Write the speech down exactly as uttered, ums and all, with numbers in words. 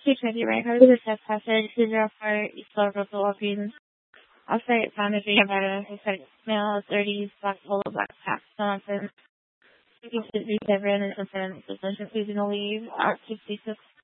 Please check your record with the test passage to zero four East Local Philippines. Offsite found a video of a male thirties black polo black pack nonsense. You can see seven and sometimes suspension please no leave. Out sixty-six